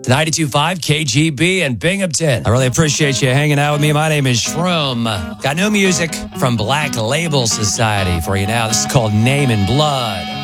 92.5 KGB and Binghamton. I really appreciate you hanging out with me. My name is Shroom. Got new music from Black Label Society for you now. This is called Name in Blood.